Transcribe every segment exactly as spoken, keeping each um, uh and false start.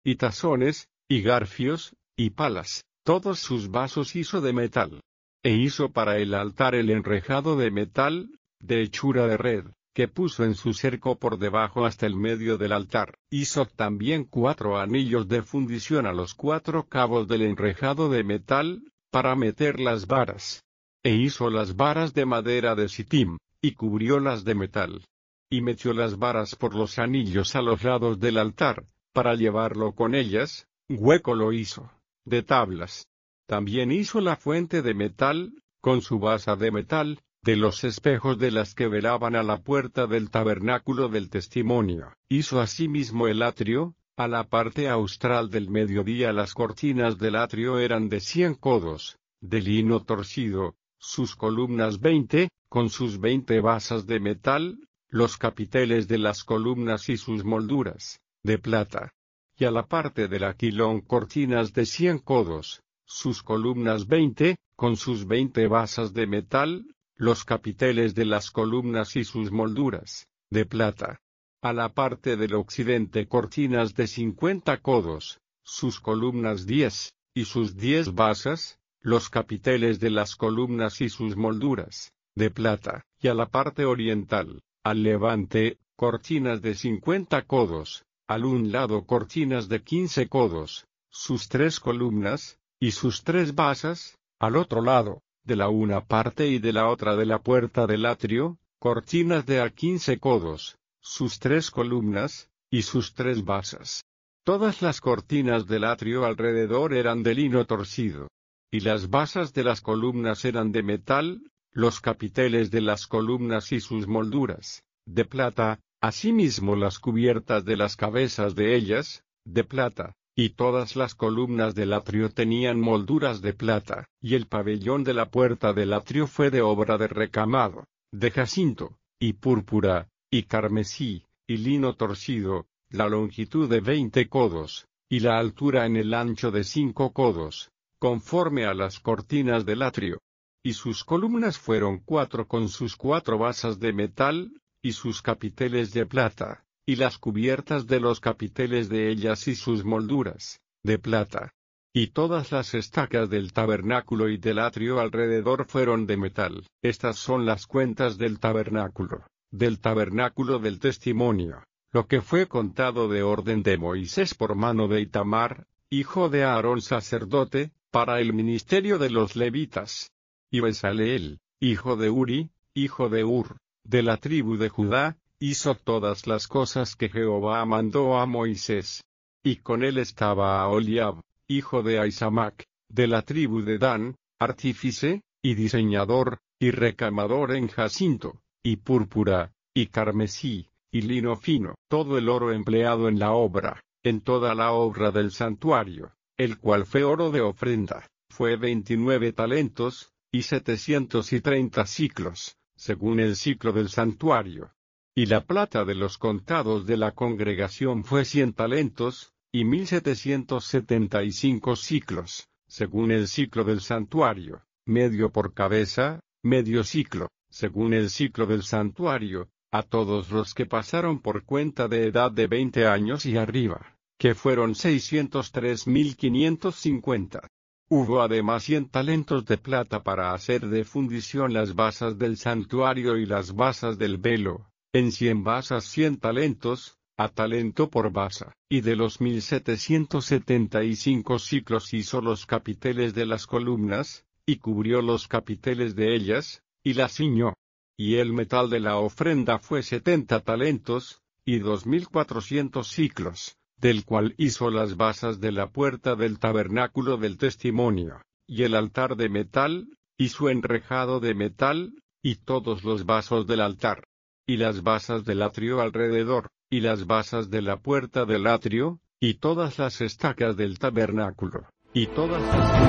y tazones, y garfios, y palas, todos sus vasos hizo de metal. E hizo para el altar el enrejado de metal, de hechura de red, que puso en su cerco por debajo hasta el medio del altar. Hizo también cuatro anillos de fundición a los cuatro cabos del enrejado de metal, para meter las varas. E hizo las varas de madera de sitim, y cubriólas de metal. Y metió las varas por los anillos a los lados del altar, para llevarlo con ellas, hueco lo hizo, de tablas. También hizo la fuente de metal, con su basa de metal, de los espejos de las que velaban a la puerta del tabernáculo del testimonio. Hizo asimismo el atrio, a la parte austral del mediodía las cortinas del atrio eran de cien codos, de lino torcido, sus columnas veinte, con sus veinte basas de metal, los capiteles de las columnas y sus molduras, de plata. Y a la parte del aquilón cortinas de cien codos, sus columnas veinte, con sus veinte basas de metal, los capiteles de las columnas y sus molduras, de plata. A la parte del occidente cortinas de cincuenta codos, sus columnas diez, y sus diez basas, los capiteles de las columnas y sus molduras, de plata. Y a la parte oriental, al levante, cortinas de cincuenta codos, al un lado cortinas de quince codos, sus tres columnas, y sus tres basas, al otro lado, de la una parte y de la otra de la puerta del atrio, cortinas de a quince codos, sus tres columnas, y sus tres basas. Todas las cortinas del atrio alrededor eran de lino torcido. Y las basas de las columnas eran de metal, los capiteles de las columnas y sus molduras, de plata, asimismo las cubiertas de las cabezas de ellas, de plata. Y todas las columnas del atrio tenían molduras de plata, y el pabellón de la puerta del atrio fue de obra de recamado, de jacinto, y púrpura, y carmesí, y lino torcido, la longitud de veinte codos, y la altura en el ancho de cinco codos, conforme a las cortinas del atrio. Y sus columnas fueron cuatro con sus cuatro basas de metal, y sus capiteles de plata, y las cubiertas de los capiteles de ellas y sus molduras, de plata. Y todas las estacas del tabernáculo y del atrio alrededor fueron de metal. Estas son las cuentas del tabernáculo, del tabernáculo del testimonio, lo que fue contado de orden de Moisés por mano de Itamar, hijo de Aarón sacerdote, para el ministerio de los levitas. Y Bezaleel, hijo de Uri, hijo de Ur, de la tribu de Judá, hizo todas las cosas que Jehová mandó a Moisés. Y con él estaba Aholiab, hijo de Ahisamac, de la tribu de Dan, artífice, y diseñador, y recamador en jacinto, y púrpura, y carmesí, y lino fino. Todo el oro empleado en la obra, en toda la obra del santuario, el cual fue oro de ofrenda, fue veintinueve talentos, y setecientos y treinta siclos, según el ciclo del santuario. Y la plata de los contados de la congregación fue cien talentos, y mil setecientos setenta y cinco siclos, según el ciclo del santuario, medio por cabeza, medio ciclo, según el ciclo del santuario, a todos los que pasaron por cuenta de edad de veinte años y arriba, que fueron seiscientos tres mil quinientos cincuenta. Hubo además cien talentos de plata para hacer de fundición las basas del santuario y las basas del velo. En cien basas cien talentos, a talento por basa, y de los mil setecientos setenta y cinco siclos hizo los capiteles de las columnas, y cubrió los capiteles de ellas, y las ciñó. Y el metal de la ofrenda fue setenta talentos, y dos mil cuatrocientos siclos, del cual hizo las basas de la puerta del tabernáculo del testimonio, y el altar de metal, y su enrejado de metal, y todos los vasos del altar. Y las basas del atrio alrededor, y las basas de la puerta del atrio, y todas las estacas del tabernáculo, y todas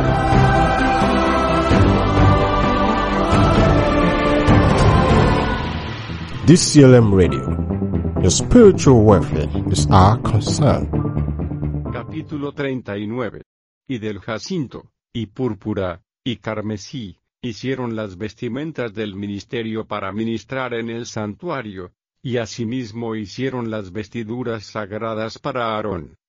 las... D C L M Radio. Your spiritual welfare is our concern. Capítulo treinta y nueve. Y del jacinto, y púrpura, y carmesí, hicieron las vestimentas del ministerio para ministrar en el santuario, y asimismo hicieron las vestiduras sagradas para Aarón,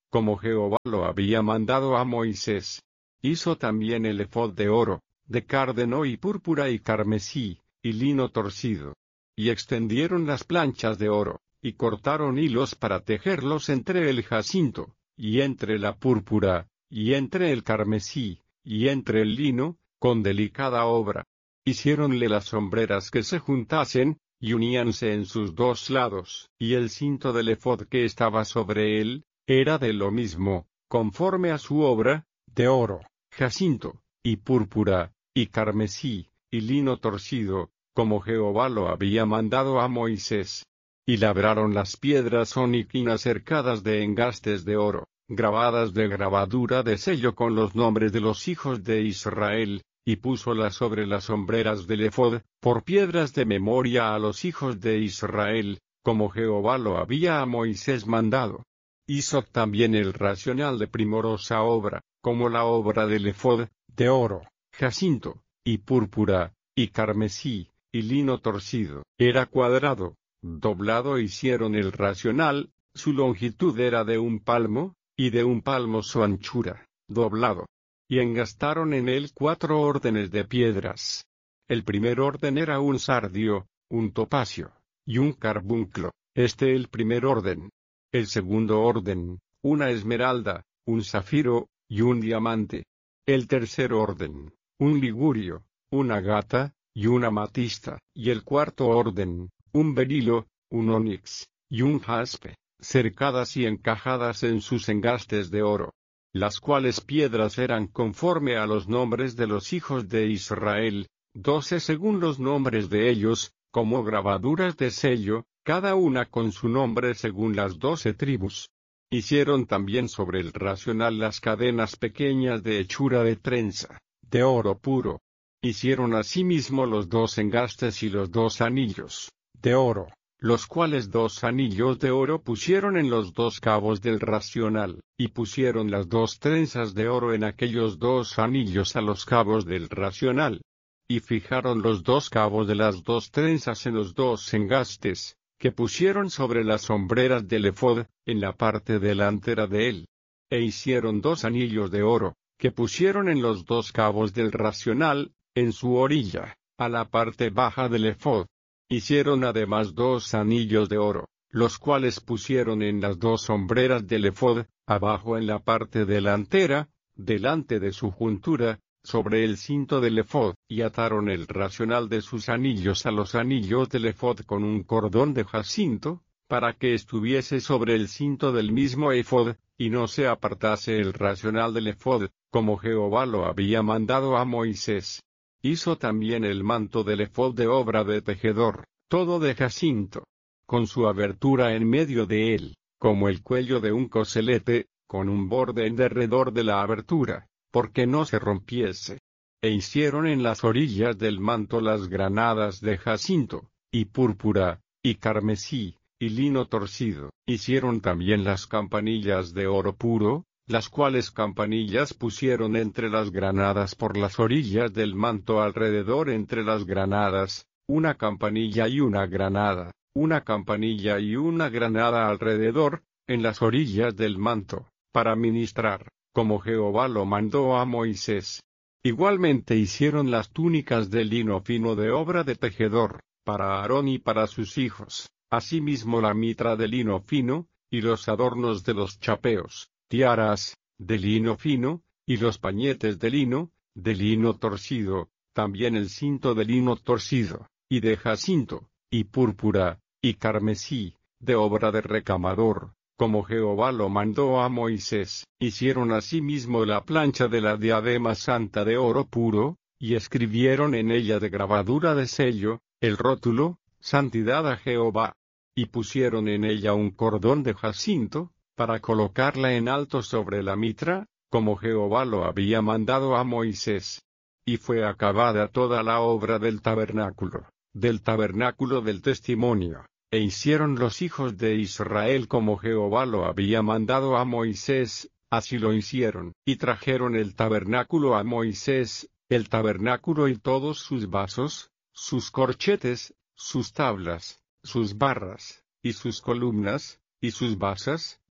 como Jehová lo había mandado a Moisés. Hizo también el efod de oro, de cárdeno y púrpura y carmesí, y lino torcido. Y extendieron las planchas de oro, y cortaron hilos para tejerlos entre el jacinto, y entre la púrpura, y entre el carmesí, y entre el lino, con delicada obra. Hiciéronle las sombreras que se juntasen, y uníanse en sus dos lados, y el cinto del efod que estaba sobre él, era de lo mismo, conforme a su obra, de oro, jacinto, y púrpura, y carmesí, y lino torcido, como Jehová lo había mandado a Moisés. Y labraron las piedras oniquinas cercadas de engastes de oro, grabadas de grabadura de sello con los nombres de los hijos de Israel, y púsolas sobre las sombreras del efod, por piedras de memoria a los hijos de Israel, como Jehová lo había a Moisés mandado. Hizo también el racional de primorosa obra, como la obra del efod, de oro, jacinto, y púrpura, y carmesí, y lino torcido. Era cuadrado, doblado. Hicieron el racional, su longitud era de un palmo, y de un palmo su anchura, doblado. Y engastaron en él cuatro órdenes de piedras. El primer orden era un sardio, un topacio, y un carbunclo, este el primer orden. El segundo orden, una esmeralda, un zafiro, y un diamante. El tercer orden, un ligurio, una agata, y una amatista. Y el cuarto orden, un berilo, un onix, y un jaspe, cercadas y encajadas en sus engastes de oro. Las cuales piedras eran conforme a los nombres de los hijos de Israel, doce según los nombres de ellos, como grabaduras de sello, cada una con su nombre según las doce tribus. Hicieron también sobre el racional las cadenas pequeñas de hechura de trenza, de oro puro. Hicieron asimismo los dos engastes y los dos anillos, de oro, los cuales dos anillos de oro pusieron en los dos cabos del racional, y pusieron las dos trenzas de oro en aquellos dos anillos a los cabos del racional. Y fijaron los dos cabos de las dos trenzas en los dos engastes, que pusieron sobre las sombreras del efod, en la parte delantera de él. E hicieron dos anillos de oro, que pusieron en los dos cabos del racional, en su orilla, a la parte baja del efod. Hicieron además dos anillos de oro, los cuales pusieron en las dos sombreras del efod, abajo en la parte delantera, delante de su juntura, sobre el cinto del efod, y ataron el racional de sus anillos a los anillos del efod con un cordón de jacinto, para que estuviese sobre el cinto del mismo efod, y no se apartase el racional del efod, como Jehová lo había mandado a Moisés. Hizo también el manto del efod de obra de tejedor, todo de jacinto, con su abertura en medio de él, como el cuello de un coselete, con un borde en derredor de la abertura, porque no se rompiese. E hicieron en las orillas del manto las granadas de jacinto, y púrpura, y carmesí, y lino torcido. Hicieron también las campanillas de oro puro, las cuales campanillas pusieron entre las granadas por las orillas del manto alrededor entre las granadas, una campanilla y una granada, una campanilla y una granada alrededor, en las orillas del manto, para ministrar, como Jehová lo mandó a Moisés. Igualmente hicieron las túnicas de lino fino de obra de tejedor, para Aarón y para sus hijos, asimismo la mitra de lino fino, y los adornos de los chapeos, tiaras, de lino fino, y los pañetes de lino, de lino torcido, también el cinto de lino torcido, y de jacinto, y púrpura, y carmesí, de obra de recamador, como Jehová lo mandó a Moisés. Hicieron asimismo la plancha de la diadema santa de oro puro, y escribieron en ella de grabadura de sello, el rótulo, Santidad a Jehová. Y pusieron en ella un cordón de jacinto, para colocarla en alto sobre la mitra, como Jehová lo había mandado a Moisés. Y fue acabada toda la obra del tabernáculo, del tabernáculo del testimonio. E hicieron los hijos de Israel como Jehová lo había mandado a Moisés, así lo hicieron. Y trajeron el tabernáculo a Moisés, el tabernáculo y todos sus vasos, sus corchetes, sus tablas, sus barras, y sus columnas, y sus basas,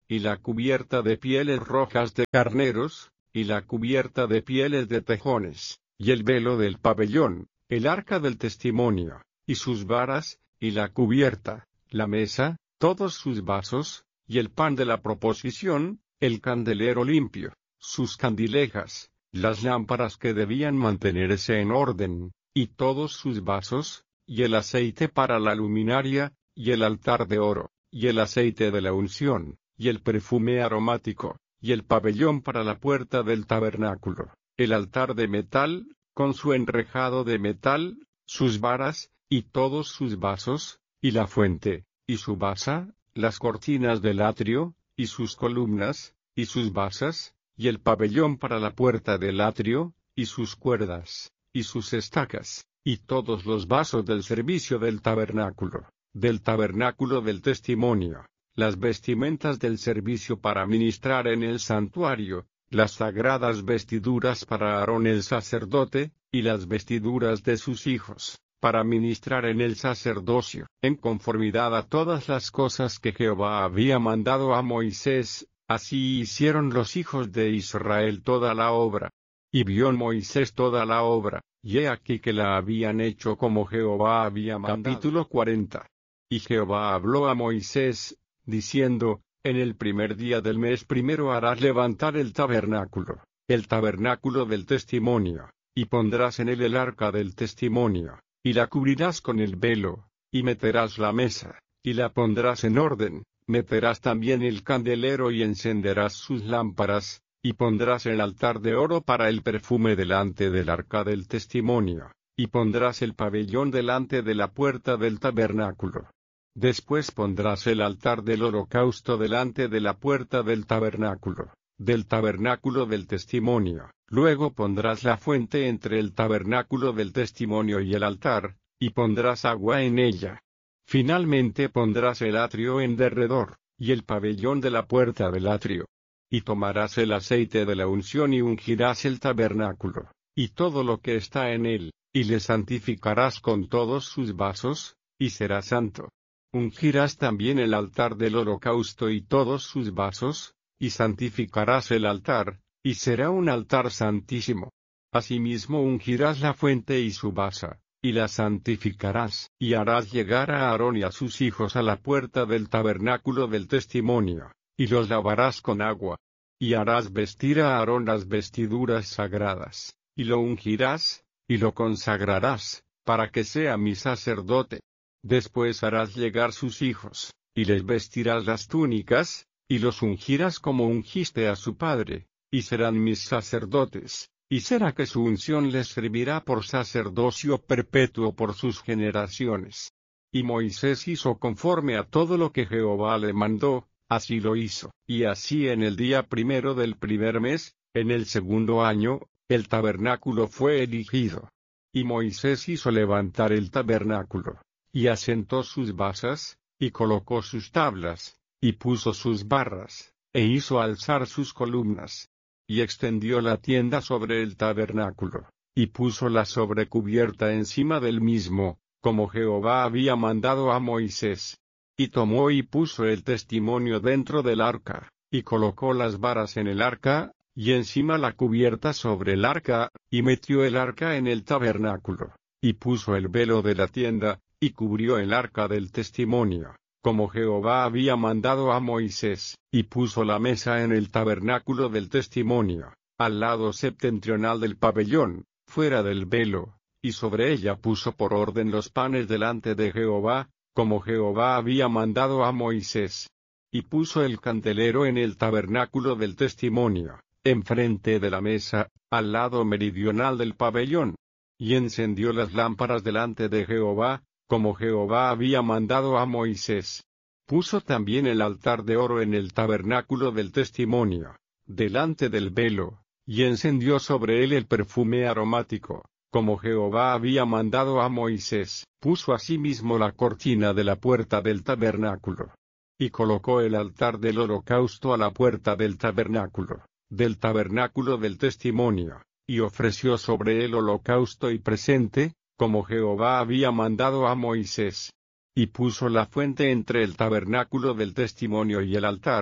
y la cubierta de pieles rojas de carneros, y la cubierta de pieles de tejones, y el velo del pabellón, el arca del testimonio, y sus varas, y la cubierta, la mesa, todos sus vasos, y el pan de la proposición, el candelero limpio, sus candilejas, las lámparas que debían mantenerse en orden, y todos sus vasos, y el aceite para la luminaria, y el altar de oro, y el aceite de la unción, y el perfume aromático, y el pabellón para la puerta del tabernáculo, el altar de metal, con su enrejado de metal, sus varas, y todos sus vasos, y la fuente, y su basa, las cortinas del atrio, y sus columnas, y sus basas, y el pabellón para la puerta del atrio, y sus cuerdas, y sus estacas, y todos los vasos del servicio del tabernáculo, del tabernáculo del testimonio, las vestimentas del servicio para ministrar en el santuario, las sagradas vestiduras para Aarón el sacerdote, y las vestiduras de sus hijos, para ministrar en el sacerdocio, en conformidad a todas las cosas que Jehová había mandado a Moisés, así hicieron los hijos de Israel toda la obra. Y vio Moisés toda la obra, y he aquí que la habían hecho como Jehová había mandado. Capítulo cuarenta. Y Jehová habló a Moisés, diciendo, en el primer día del mes primero harás levantar el tabernáculo, el tabernáculo del testimonio, y pondrás en él el arca del testimonio, y la cubrirás con el velo, y meterás la mesa, y la pondrás en orden, meterás también el candelero y encenderás sus lámparas, y pondrás el altar de oro para el perfume delante del arca del testimonio, y pondrás el pabellón delante de la puerta del tabernáculo. Después pondrás el altar del holocausto delante de la puerta del tabernáculo, del tabernáculo del testimonio. Luego pondrás la fuente entre el tabernáculo del testimonio y el altar, y pondrás agua en ella. Finalmente pondrás el atrio en derredor, y el pabellón de la puerta del atrio. Y tomarás el aceite de la unción y ungirás el tabernáculo, y todo lo que está en él, y le santificarás con todos sus vasos, y será santo. Ungirás también el altar del holocausto y todos sus vasos, y santificarás el altar, y será un altar santísimo. Asimismo ungirás la fuente y su basa, y la santificarás, y harás llegar a Aarón y a sus hijos a la puerta del tabernáculo del testimonio, y los lavarás con agua. Y harás vestir a Aarón las vestiduras sagradas, y lo ungirás, y lo consagrarás, para que sea mi sacerdote. Después harás llegar sus hijos, y les vestirás las túnicas, y los ungirás como ungiste a su padre, y serán mis sacerdotes, y será que su unción les servirá por sacerdocio perpetuo por sus generaciones. Y Moisés hizo conforme a todo lo que Jehová le mandó, así lo hizo. Y así en el día primero del primer mes, en el segundo año, el tabernáculo fue erigido. Y Moisés hizo levantar el tabernáculo, y asentó sus basas, y colocó sus tablas, y puso sus barras, e hizo alzar sus columnas. Y extendió la tienda sobre el tabernáculo, y puso la sobrecubierta encima del mismo, como Jehová había mandado a Moisés. Y tomó y puso el testimonio dentro del arca, y colocó las varas en el arca, y encima la cubierta sobre el arca, y metió el arca en el tabernáculo, y puso el velo de la tienda, y cubrió el arca del testimonio, como Jehová había mandado a Moisés, y puso la mesa en el tabernáculo del testimonio, al lado septentrional del pabellón, fuera del velo, y sobre ella puso por orden los panes delante de Jehová, como Jehová había mandado a Moisés. Y puso el candelero en el tabernáculo del testimonio, enfrente de la mesa, al lado meridional del pabellón. Y encendió las lámparas delante de Jehová, como Jehová había mandado a Moisés. Puso también el altar de oro en el tabernáculo del testimonio, delante del velo, y encendió sobre él el perfume aromático, como Jehová había mandado a Moisés. Puso asimismo la cortina de la puerta del tabernáculo. Y colocó el altar del holocausto a la puerta del tabernáculo, del tabernáculo del testimonio, y ofreció sobre él holocausto y presente, como Jehová había mandado a Moisés. Y puso la fuente entre el tabernáculo del testimonio y el altar,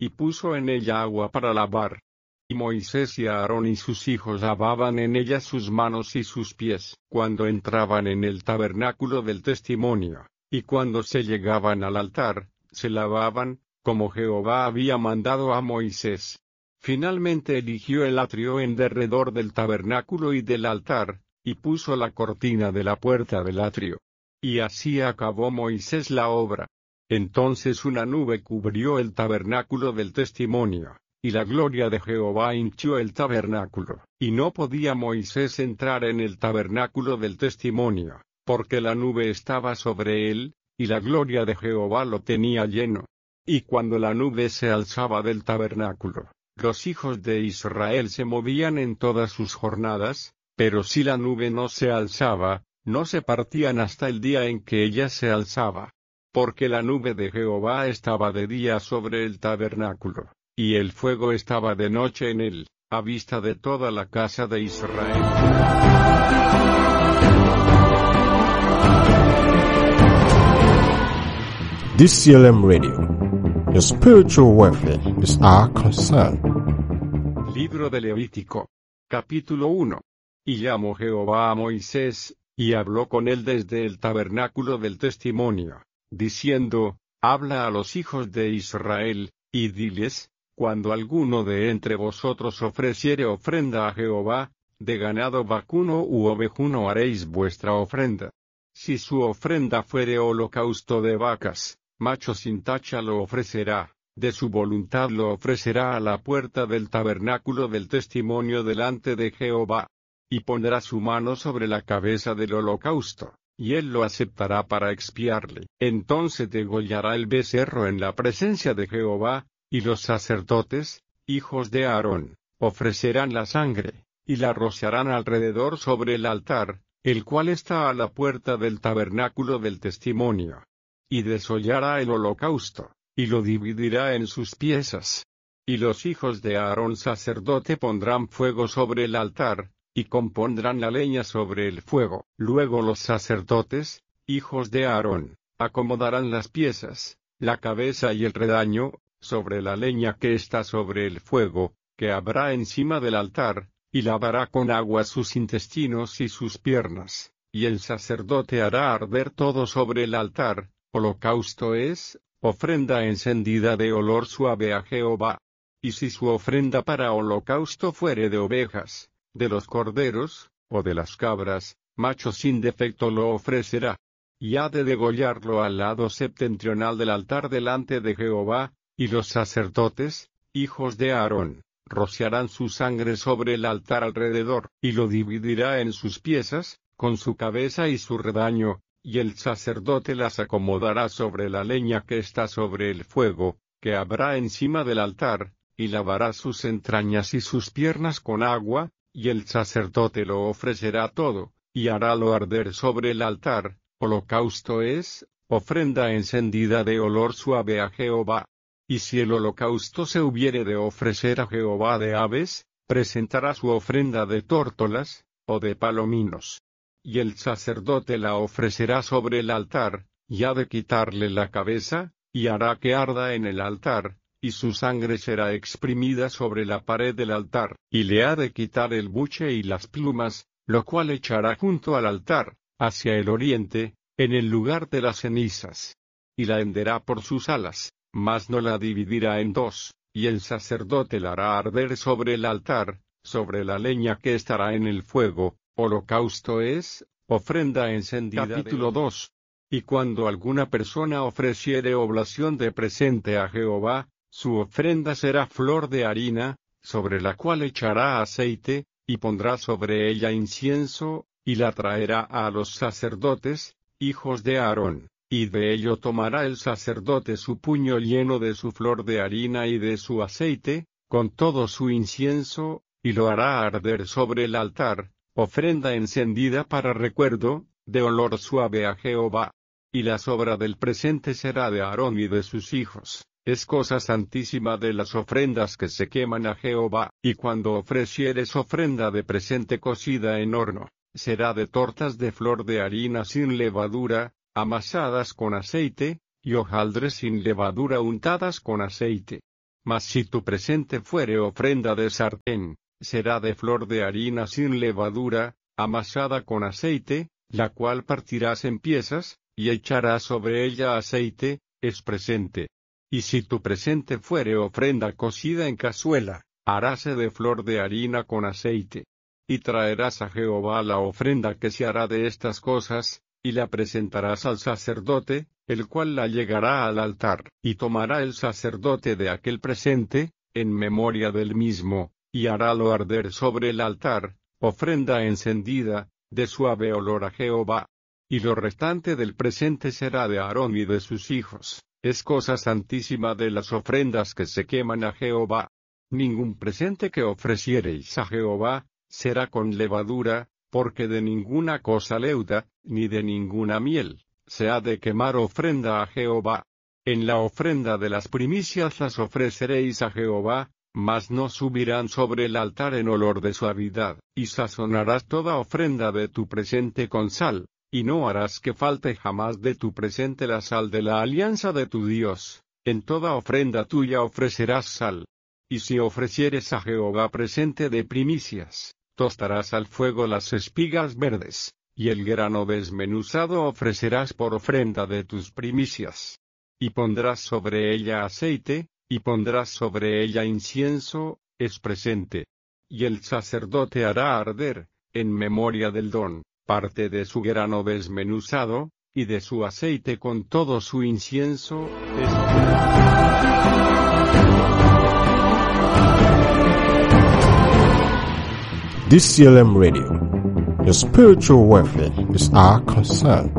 y puso en ella agua para lavar. Y Moisés y Aarón y sus hijos lavaban en ella sus manos y sus pies, cuando entraban en el tabernáculo del testimonio, y cuando se llegaban al altar, se lavaban, como Jehová había mandado a Moisés. Finalmente eligió el atrio en derredor del tabernáculo y del altar, y puso la cortina de la puerta del atrio. Y así acabó Moisés la obra. Entonces una nube cubrió el tabernáculo del testimonio, y la gloria de Jehová hinchió el tabernáculo, y no podía Moisés entrar en el tabernáculo del testimonio, porque la nube estaba sobre él, y la gloria de Jehová lo tenía lleno. Y cuando la nube se alzaba del tabernáculo, los hijos de Israel se movían en todas sus jornadas, pero si la nube no se alzaba, no se partían hasta el día en que ella se alzaba. Porque la nube de Jehová estaba de día sobre el tabernáculo, y el fuego estaba de noche en él, a vista de toda la casa de Israel. D C L M Radio. Your spiritual welfare is our concern. Libro de Levítico. Capítulo uno. Y llamó Jehová a Moisés, y habló con él desde el tabernáculo del testimonio, diciendo, habla a los hijos de Israel, y diles, cuando alguno de entre vosotros ofreciere ofrenda a Jehová, de ganado vacuno u ovejuno haréis vuestra ofrenda. Si su ofrenda fuere holocausto de vacas, macho sin tacha lo ofrecerá, de su voluntad lo ofrecerá a la puerta del tabernáculo del testimonio delante de Jehová. Y pondrá su mano sobre la cabeza del holocausto, y él lo aceptará para expiarle. Entonces degollará el becerro en la presencia de Jehová, y los sacerdotes, hijos de Aarón, ofrecerán la sangre, y la rociarán alrededor sobre el altar, el cual está a la puerta del tabernáculo del testimonio. Y desollará el holocausto, y lo dividirá en sus piezas. Y los hijos de Aarón sacerdote pondrán fuego sobre el altar, y compondrán la leña sobre el fuego. Luego los sacerdotes, hijos de Aarón, acomodarán las piezas, la cabeza y el redaño, sobre la leña que está sobre el fuego, que habrá encima del altar, y lavará con agua sus intestinos y sus piernas, y el sacerdote hará arder todo sobre el altar. Holocausto es, ofrenda encendida de olor suave a Jehová. Y si su ofrenda para holocausto fuere de ovejas, de los corderos, o de las cabras, macho sin defecto lo ofrecerá. Y ha de degollarlo al lado septentrional del altar delante de Jehová, y los sacerdotes, hijos de Aarón, rociarán su sangre sobre el altar alrededor, y lo dividirá en sus piezas, con su cabeza y su redaño, y el sacerdote las acomodará sobre la leña que está sobre el fuego, que habrá encima del altar, y lavará sus entrañas y sus piernas con agua, y el sacerdote lo ofrecerá todo, y harálo arder sobre el altar. Holocausto es, ofrenda encendida de olor suave a Jehová. Y si el holocausto se hubiere de ofrecer a Jehová de aves, presentará su ofrenda de tórtolas, o de palominos. Y el sacerdote la ofrecerá sobre el altar, y ha de quitarle la cabeza, y hará que arda en el altar, y su sangre será exprimida sobre la pared del altar, y le ha de quitar el buche y las plumas, lo cual echará junto al altar, hacia el oriente, en el lugar de las cenizas. Y la henderá por sus alas, mas no la dividirá en dos, y el sacerdote la hará arder sobre el altar, sobre la leña que estará en el fuego. Holocausto es, ofrenda encendida. Capítulo dos. Y cuando alguna persona ofreciere oblación de presente a Jehová, su ofrenda será flor de harina, sobre la cual echará aceite, y pondrá sobre ella incienso, y la traerá a los sacerdotes, hijos de Aarón, y de ello tomará el sacerdote su puño lleno de su flor de harina y de su aceite, con todo su incienso, y lo hará arder sobre el altar, ofrenda encendida para recuerdo, de olor suave a Jehová. Y la sobra del presente será de Aarón y de sus hijos, es cosa santísima de las ofrendas que se queman a Jehová. Y cuando ofrecieres ofrenda de presente cocida en horno, será de tortas de flor de harina sin levadura, amasadas con aceite, y hojaldres sin levadura untadas con aceite. Mas si tu presente fuere ofrenda de sartén, será de flor de harina sin levadura, amasada con aceite, la cual partirás en piezas, y echarás sobre ella aceite, es presente. Y si tu presente fuere ofrenda cocida en cazuela, haráse de flor de harina con aceite. Y traerás a Jehová la ofrenda que se hará de estas cosas, y la presentarás al sacerdote, el cual la llegará al altar, y tomará el sacerdote de aquel presente, en memoria del mismo, y harálo arder sobre el altar, ofrenda encendida, de suave olor a Jehová. Y lo restante del presente será de Aarón y de sus hijos, es cosa santísima de las ofrendas que se queman a Jehová. Ningún presente que ofreciereis a Jehová, será con levadura, porque de ninguna cosa leuda, ni de ninguna miel, se ha de quemar ofrenda a Jehová. En la ofrenda de las primicias las ofreceréis a Jehová, mas no subirán sobre el altar en olor de suavidad, y sazonarás toda ofrenda de tu presente con sal, y no harás que falte jamás de tu presente la sal de la alianza de tu Dios, en toda ofrenda tuya ofrecerás sal. Y si ofrecieres a Jehová presente de primicias, tostarás al fuego las espigas verdes, y el grano desmenuzado ofrecerás por ofrenda de tus primicias. Y pondrás sobre ella aceite, y pondrás sobre ella incienso, es presente. Y el sacerdote hará arder, en memoria del don, parte de su grano desmenuzado, y de su aceite con todo su incienso, es D C L M Radio. Your spiritual welfare is our concern.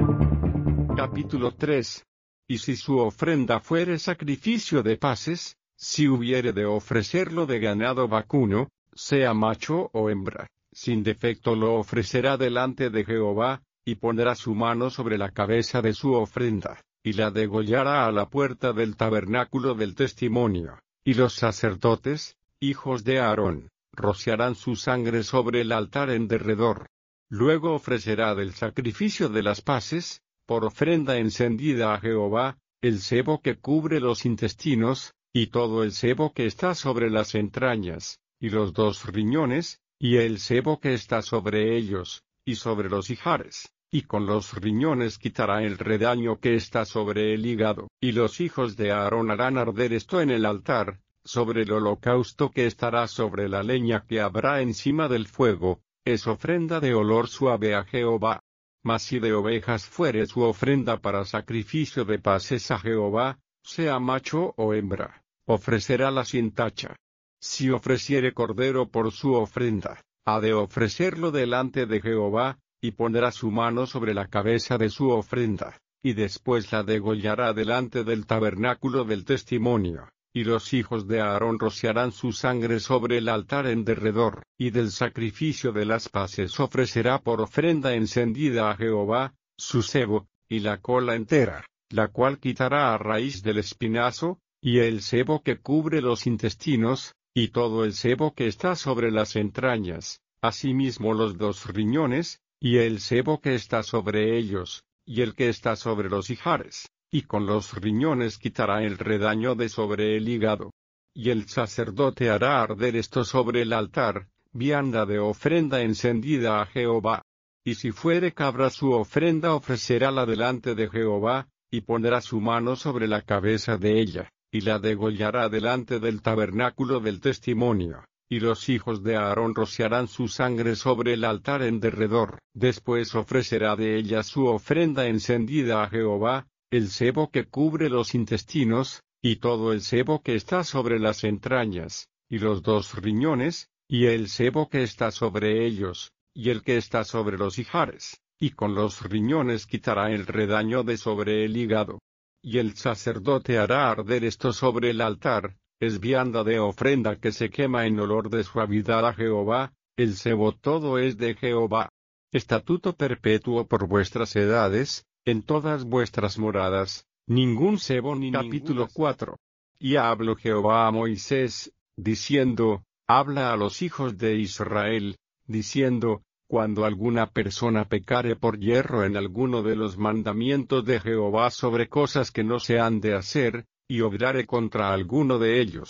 Capítulo tres. Y si su ofrenda fuere sacrificio de paces, si hubiere de ofrecerlo de ganado vacuno, sea macho o hembra, sin defecto lo ofrecerá delante de Jehová, y pondrá su mano sobre la cabeza de su ofrenda, y la degollará a la puerta del tabernáculo del testimonio, y los sacerdotes, hijos de Aarón, rociarán su sangre sobre el altar en derredor. Luego ofrecerá del sacrificio de las paces, por ofrenda encendida a Jehová, el sebo que cubre los intestinos, y todo el sebo que está sobre las entrañas, y los dos riñones, y el sebo que está sobre ellos, y sobre los ijares, y con los riñones quitará el redaño que está sobre el hígado, y los hijos de Aarón harán arder esto en el altar, sobre el holocausto que estará sobre la leña que habrá encima del fuego, es ofrenda de olor suave a Jehová. Mas si de ovejas fuere su ofrenda para sacrificio de paces a Jehová, sea macho o hembra, ofrecerála sin tacha. Si ofreciere cordero por su ofrenda, ha de ofrecerlo delante de Jehová, y pondrá su mano sobre la cabeza de su ofrenda, y después la degollará delante del tabernáculo del testimonio. Y los hijos de Aarón rociarán su sangre sobre el altar en derredor, y del sacrificio de las paces ofrecerá por ofrenda encendida a Jehová, su sebo, y la cola entera, la cual quitará a raíz del espinazo, y el sebo que cubre los intestinos, y todo el sebo que está sobre las entrañas, asimismo los dos riñones, y el sebo que está sobre ellos, y el que está sobre los ijares. Y con los riñones quitará el redaño de sobre el hígado. Y el sacerdote hará arder esto sobre el altar, vianda de ofrenda encendida a Jehová. Y si fuere cabra su ofrenda ofrecerála delante de Jehová, y pondrá su mano sobre la cabeza de ella, y la degollará delante del tabernáculo del testimonio. Y los hijos de Aarón rociarán su sangre sobre el altar en derredor. Después ofrecerá de ella su ofrenda encendida a Jehová, el sebo que cubre los intestinos, y todo el sebo que está sobre las entrañas, y los dos riñones, y el sebo que está sobre ellos, y el que está sobre los ijares, y con los riñones quitará el redaño de sobre el hígado. Y el sacerdote hará arder esto sobre el altar, es vianda de ofrenda que se quema en olor de suavidad a Jehová, el sebo todo es de Jehová. Estatuto perpetuo por vuestras edades, en todas vuestras moradas, ningún sebo ni capítulo cuatro. Y habló Jehová a Moisés, diciendo, habla a los hijos de Israel, diciendo, cuando alguna persona pecare por yerro en alguno de los mandamientos de Jehová sobre cosas que no se han de hacer, y obrare contra alguno de ellos,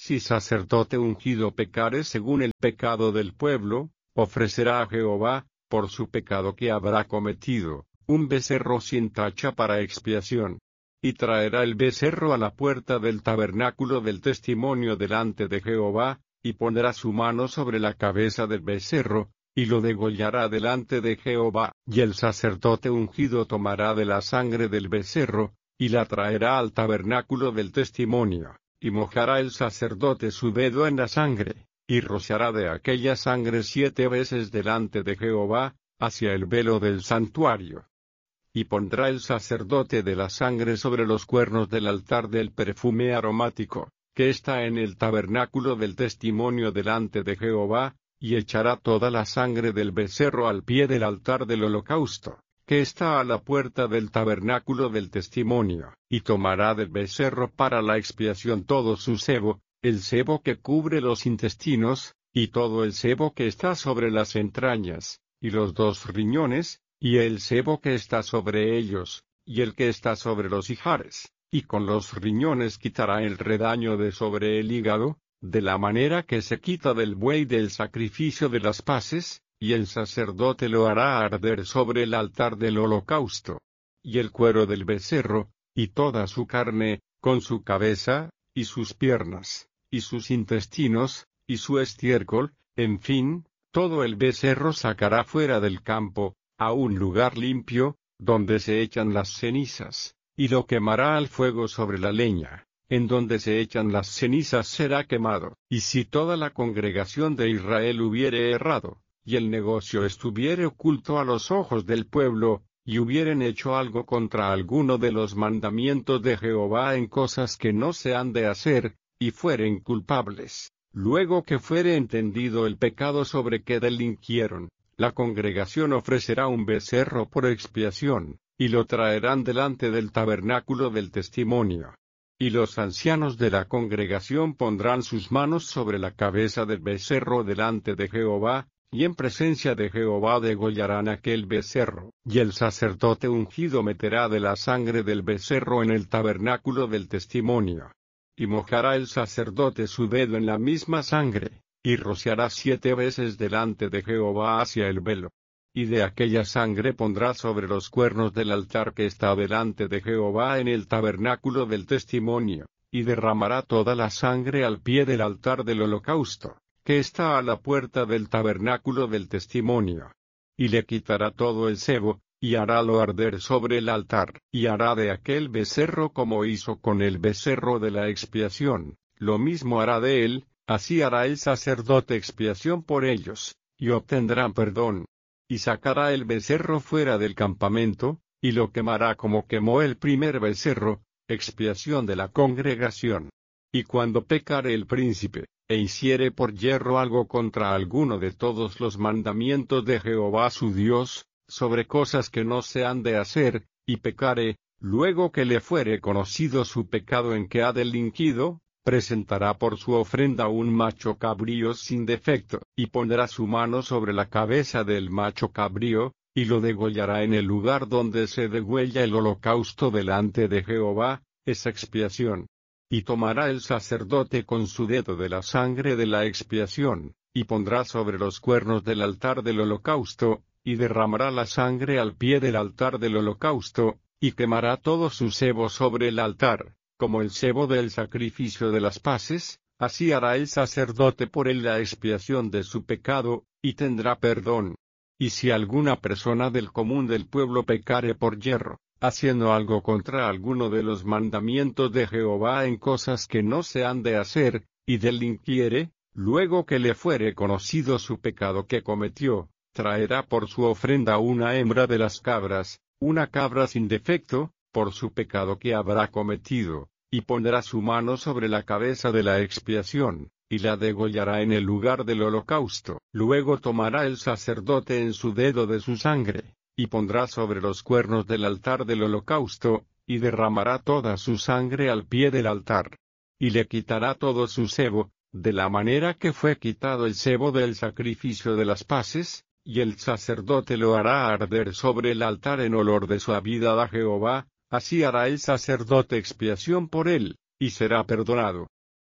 Si sacerdote ungido pecare según el pecado del pueblo, ofrecerá a Jehová, por su pecado que habrá cometido, un becerro sin tacha para expiación. Y traerá el becerro a la puerta del tabernáculo del testimonio delante de Jehová, y pondrá su mano sobre la cabeza del becerro, y lo degollará delante de Jehová. Y el sacerdote ungido tomará de la sangre del becerro, y la traerá al tabernáculo del testimonio, y mojará el sacerdote su dedo en la sangre, y rociará de aquella sangre siete veces delante de Jehová, hacia el velo del santuario. Y pondrá el sacerdote de la sangre sobre los cuernos del altar del perfume aromático, que está en el tabernáculo del testimonio delante de Jehová, y echará toda la sangre del becerro al pie del altar del holocausto, que está a la puerta del tabernáculo del testimonio, y tomará del becerro para la expiación todo su sebo, el sebo que cubre los intestinos, y todo el sebo que está sobre las entrañas, y los dos riñones, y el sebo que está sobre ellos, y el que está sobre los ijares, y con los riñones quitará el redaño de sobre el hígado, de la manera que se quita del buey del sacrificio de las paces, y el sacerdote lo hará arder sobre el altar del holocausto. Y el cuero del becerro, y toda su carne, con su cabeza, y sus piernas, y sus intestinos, y su estiércol, en fin, todo el becerro sacará fuera del campo, a un lugar limpio, donde se echan las cenizas, y lo quemará al fuego sobre la leña, en donde se echan las cenizas será quemado. Y si toda la congregación de Israel hubiere errado, y el negocio estuviere oculto a los ojos del pueblo, y hubieren hecho algo contra alguno de los mandamientos de Jehová en cosas que no se han de hacer, y fueren culpables, luego que fuere entendido el pecado sobre que delinquieron, la congregación ofrecerá un becerro por expiación, y lo traerán delante del tabernáculo del testimonio. Y los ancianos de la congregación pondrán sus manos sobre la cabeza del becerro delante de Jehová, y en presencia de Jehová degollarán aquel becerro. Y el sacerdote ungido meterá de la sangre del becerro en el tabernáculo del testimonio. Y mojará el sacerdote su dedo en la misma sangre, y rociará siete veces delante de Jehová hacia el velo. Y de aquella sangre pondrá sobre los cuernos del altar que está delante de Jehová en el tabernáculo del testimonio, y derramará toda la sangre al pie del altar del holocausto, que está a la puerta del tabernáculo del testimonio. Y le quitará todo el sebo, y harálo arder sobre el altar, y hará de aquel becerro como hizo con el becerro de la expiación, lo mismo hará de él. Así hará el sacerdote expiación por ellos, y obtendrán perdón. Y sacará el becerro fuera del campamento, y lo quemará como quemó el primer becerro, expiación de la congregación. Y cuando pecare el príncipe, e hiciere por yerro algo contra alguno de todos los mandamientos de Jehová su Dios, sobre cosas que no se han de hacer, y pecare, luego que le fuere conocido su pecado en que ha delinquido, presentará por su ofrenda un macho cabrío sin defecto, y pondrá su mano sobre la cabeza del macho cabrío, y lo degollará en el lugar donde se degüella el holocausto delante de Jehová, es expiación. Y tomará el sacerdote con su dedo de la sangre de la expiación, y pondrá sobre los cuernos del altar del holocausto, y derramará la sangre al pie del altar del holocausto, y quemará todo su sebo sobre el altar. Como el sebo del sacrificio de las paces, así hará el sacerdote por él la expiación de su pecado, y tendrá perdón. Y si alguna persona del común del pueblo pecare por yerro, haciendo algo contra alguno de los mandamientos de Jehová en cosas que no se han de hacer, y delinquiere, luego que le fuere conocido su pecado que cometió, traerá por su ofrenda una hembra de las cabras, una cabra sin defecto, por su pecado que habrá cometido, y pondrá su mano sobre la cabeza de la expiación, y la degollará en el lugar del holocausto. Luego tomará el sacerdote en su dedo de su sangre, y pondrá sobre los cuernos del altar del holocausto, y derramará toda su sangre al pie del altar. Y le quitará todo su sebo, de la manera que fue quitado el sebo del sacrificio de las paces, y el sacerdote lo hará arder sobre el altar en olor de suavidad a Jehová. Así hará el sacerdote expiación por él, y será perdonado.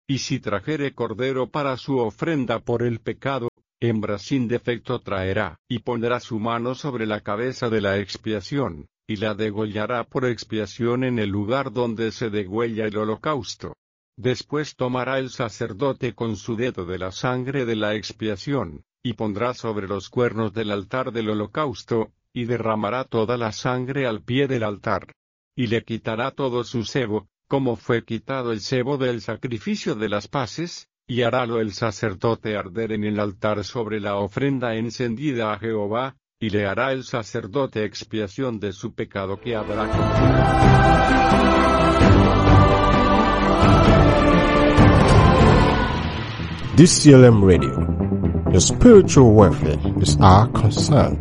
Y si trajere cordero para su ofrenda por el pecado, hembra sin defecto traerá, y pondrá su mano sobre la cabeza de la expiación, y la degollará por expiación en el lugar donde se degüella el holocausto. Después tomará el sacerdote con su dedo de la sangre de la expiación, y pondrá sobre los cuernos del altar del holocausto, y derramará toda la sangre al pie del altar. Y le quitará todo su sebo, como fue quitado el sebo del sacrificio de las paces, y harálo el sacerdote arder en el altar sobre la ofrenda encendida a Jehová, y le hará el sacerdote expiación de su pecado que habrá cometido. D C L M Radio. Your spiritual welfare is our concern.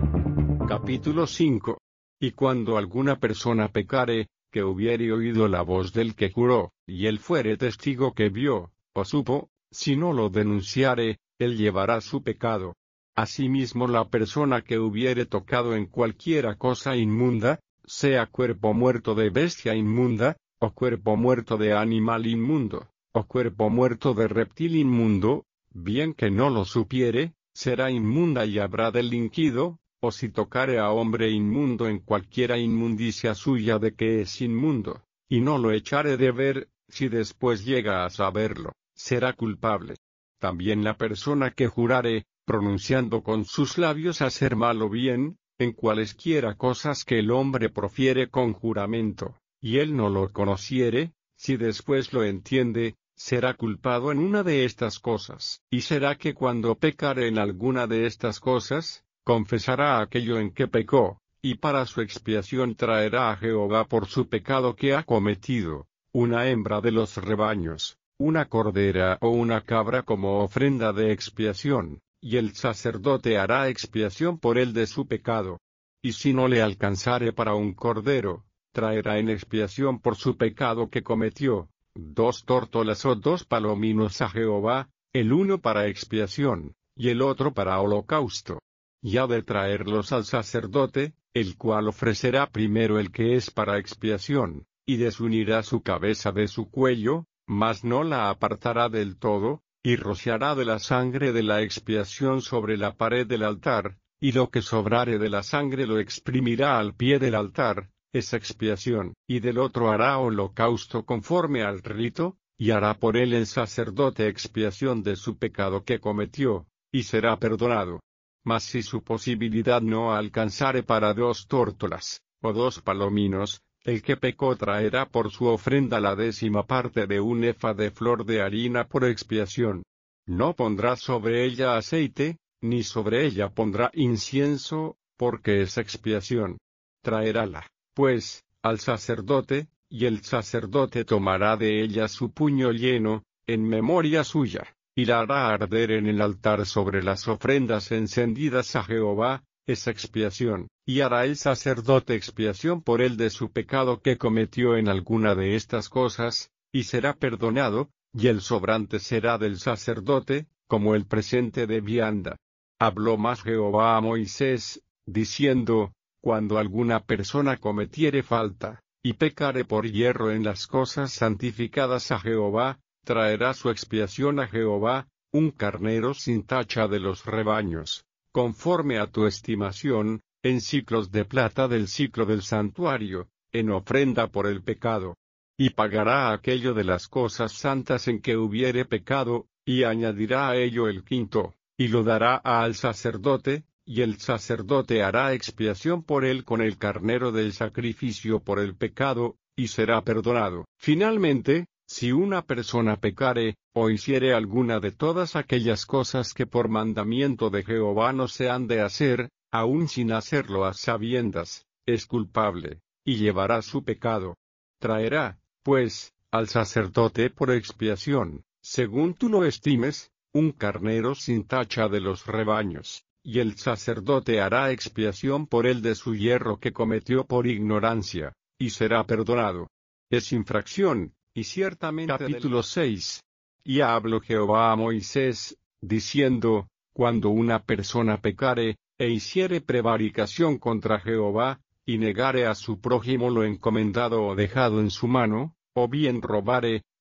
Capítulo cinco. Y cuando alguna persona pecare, que hubiere oído la voz del que juró, y él fuere testigo que vio, o supo, si no lo denunciare, él llevará su pecado. Asimismo la persona que hubiere tocado en cualquiera cosa inmunda, sea cuerpo muerto de bestia inmunda, o cuerpo muerto de animal inmundo, o cuerpo muerto de reptil inmundo, bien que no lo supiere, será inmunda y habrá delinquido, o si tocare a hombre inmundo en cualquiera inmundicia suya de que es inmundo, y no lo echare de ver, si después llega a saberlo, será culpable. También la persona que jurare, pronunciando con sus labios hacer mal o bien, en cualesquiera cosas que el hombre profiere con juramento, y él no lo conociere, si después lo entiende, será culpado en una de estas cosas. Y será que cuando pecare en alguna de estas cosas, confesará aquello en que pecó, y para su expiación traerá a Jehová por su pecado que ha cometido, una hembra de los rebaños, una cordera o una cabra como ofrenda de expiación, y el sacerdote hará expiación por él de su pecado. Y si no le alcanzare para un cordero, traerá en expiación por su pecado que cometió, dos tórtolas o dos palominos a Jehová, el uno para expiación, y el otro para holocausto. Y ha de traerlos al sacerdote, el cual ofrecerá primero el que es para expiación, y desunirá su cabeza de su cuello, mas no la apartará del todo, y rociará de la sangre de la expiación sobre la pared del altar, y lo que sobrare de la sangre lo exprimirá al pie del altar, es expiación, y del otro hará holocausto conforme al rito, y hará por él el sacerdote expiación de su pecado que cometió, y será perdonado. Mas si su posibilidad no alcanzare para dos tórtolas, o dos palominos, el que pecó traerá por su ofrenda la décima parte de un efa de flor de harina por expiación. No pondrá sobre ella aceite, ni sobre ella pondrá incienso, porque es expiación. Traerála, pues, al sacerdote, y el sacerdote tomará de ella su puño lleno, en memoria suya, y la hará arder en el altar sobre las ofrendas encendidas a Jehová, es expiación, y hará el sacerdote expiación por él de su pecado que cometió en alguna de estas cosas, y será perdonado, y el sobrante será del sacerdote, como el presente de vianda. Habló más Jehová a Moisés, diciendo, cuando alguna persona cometiere falta, y pecare por hierro en las cosas santificadas a Jehová, traerá su expiación a Jehová, un carnero sin tacha de los rebaños, conforme a tu estimación, en ciclos de plata del ciclo del santuario, en ofrenda por el pecado. Y pagará aquello de las cosas santas en que hubiere pecado, y añadirá a ello el quinto, y lo dará al sacerdote, y el sacerdote hará expiación por él con el carnero del sacrificio por el pecado, y será perdonado. Finalmente, si una persona pecare, o hiciere alguna de todas aquellas cosas que por mandamiento de Jehová no se han de hacer, aun sin hacerlo a sabiendas, es culpable, y llevará su pecado. Traerá, pues, al sacerdote por expiación, según tú lo estimes, un carnero sin tacha de los rebaños, y el sacerdote hará expiación por él de su yerro que cometió por ignorancia, y será perdonado. Es infracción. Y ciertamente capítulo seis. Y habló Jehová a Moisés, diciendo, cuando una persona pecare, e hiciere prevaricación contra Jehová, y negare a su prójimo lo encomendado o dejado en su mano, o bien robare,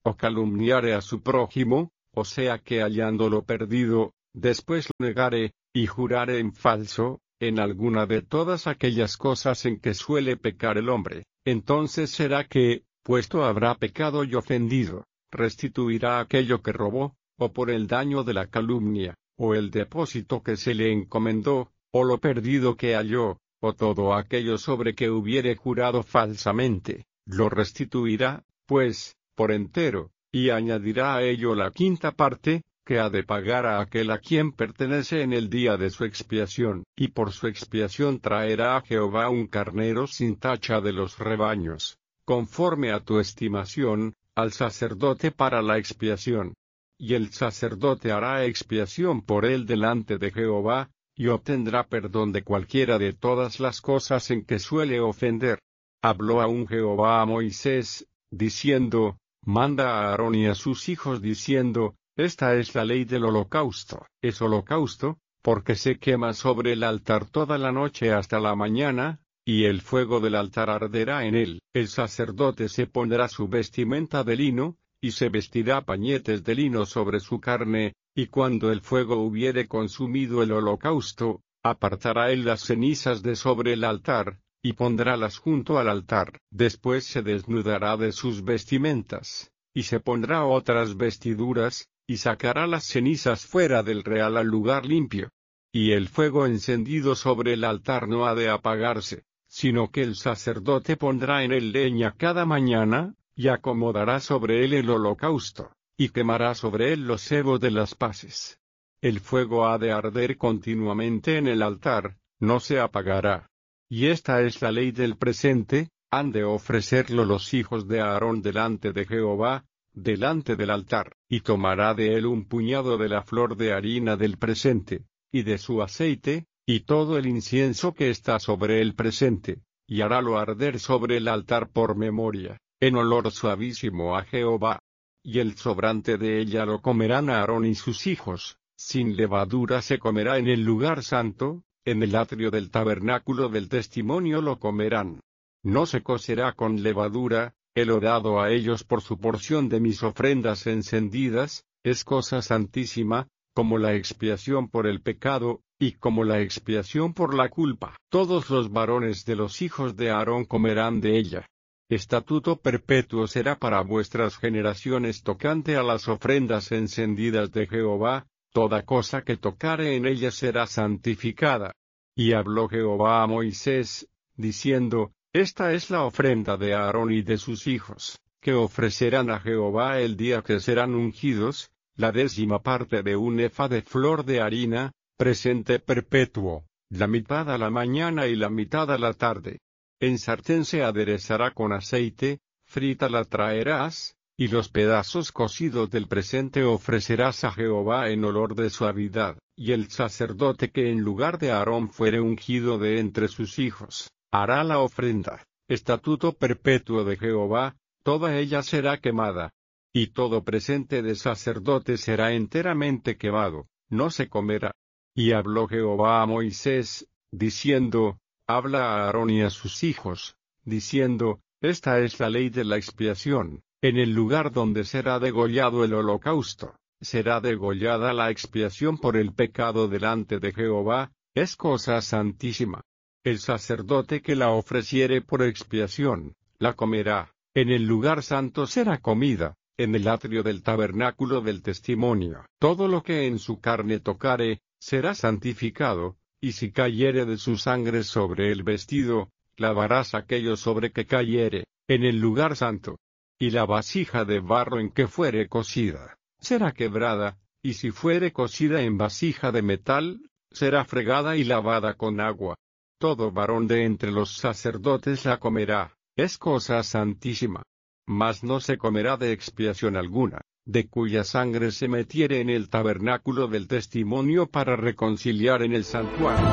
o calumniare a su prójimo, o sea que hallándolo perdido, después lo negare, y jurare en falso, en alguna de todas aquellas cosas en que suele pecar el hombre, entonces será que, puesto habrá pecado y ofendido, restituirá aquello que robó, o por el daño de la calumnia, o el depósito que se le encomendó, o lo perdido que halló, o todo aquello sobre que hubiere jurado falsamente, lo restituirá, pues, por entero, y añadirá a ello la quinta parte, que ha de pagar a aquel a quien pertenece en el día de su expiación, y por su expiación traerá a Jehová un carnero sin tacha de los rebaños, conforme a tu estimación, al sacerdote para la expiación. Y el sacerdote hará expiación por él delante de Jehová, y obtendrá perdón de cualquiera de todas las cosas en que suele ofender. Habló aún Jehová a Moisés, diciendo, manda a Aarón y a sus hijos diciendo, esta es la ley del holocausto. Es holocausto, porque se quema sobre el altar toda la noche hasta la mañana, y el fuego del altar arderá en él. El sacerdote se pondrá su vestimenta de lino, y se vestirá pañetes de lino sobre su carne, y cuando el fuego hubiere consumido el holocausto, apartará él las cenizas de sobre el altar, y pondrálas junto al altar. Después se desnudará de sus vestimentas, y se pondrá otras vestiduras, y sacará las cenizas fuera del real al lugar limpio. Y el fuego encendido sobre el altar no ha de apagarse, sino que el sacerdote pondrá en él leña cada mañana, y acomodará sobre él el holocausto, y quemará sobre él los cebos de las paces. El fuego ha de arder continuamente en el altar, no se apagará. Y esta es la ley del presente, han de ofrecerlo los hijos de Aarón delante de Jehová, delante del altar, y tomará de él un puñado de la flor de harina del presente, y de su aceite, y todo el incienso que está sobre el presente, y harálo arder sobre el altar por memoria, en olor suavísimo a Jehová. Y el sobrante de ella lo comerán Aarón y sus hijos, sin levadura se comerá en el lugar santo, en el atrio del tabernáculo del testimonio lo comerán. No se cocerá con levadura, helo dado a ellos por su porción de mis ofrendas encendidas, es cosa santísima, como la expiación por el pecado, y como la expiación por la culpa. Todos los varones de los hijos de Aarón comerán de ella. Estatuto perpetuo será para vuestras generaciones tocante a las ofrendas encendidas de Jehová, toda cosa que tocare en ella será santificada. Y habló Jehová a Moisés, diciendo, esta es la ofrenda de Aarón y de sus hijos, que ofrecerán a Jehová el día que serán ungidos, la décima parte de un efa de flor de harina, presente perpetuo, la mitad a la mañana y la mitad a la tarde. En sartén se aderezará con aceite, frita la traerás, y los pedazos cocidos del presente ofrecerás a Jehová en olor de suavidad, y el sacerdote que en lugar de Aarón fuere ungido de entre sus hijos, hará la ofrenda, estatuto perpetuo de Jehová, toda ella será quemada. Y todo presente de sacerdote será enteramente quemado, no se comerá. Y habló Jehová a Moisés, diciendo, habla a Aarón y a sus hijos, diciendo, esta es la ley de la expiación, en el lugar donde será degollado el holocausto, será degollada la expiación por el pecado delante de Jehová, es cosa santísima. El sacerdote que la ofreciere por expiación, la comerá, en el lugar santo será comida, en el atrio del tabernáculo del testimonio. Todo lo que en su carne tocare, será santificado, y si cayere de su sangre sobre el vestido, lavarás aquello sobre que cayere, en el lugar santo. Y la vasija de barro en que fuere cocida, será quebrada, y si fuere cocida en vasija de metal, será fregada y lavada con agua. Todo varón de entre los sacerdotes la comerá, es cosa santísima. Mas no se comerá de expiación alguna, de cuya sangre se metiere en el tabernáculo del testimonio para reconciliar en el santuario.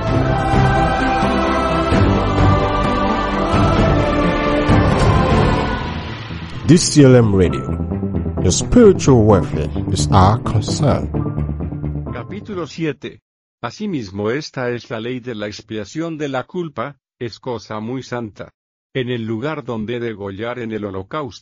D C L M Radio. Your spiritual welfare is our concern. Capítulo siete. Asimismo esta es la ley de la expiación de la culpa, es cosa muy santa. En el lugar donde degollar en el holocausto,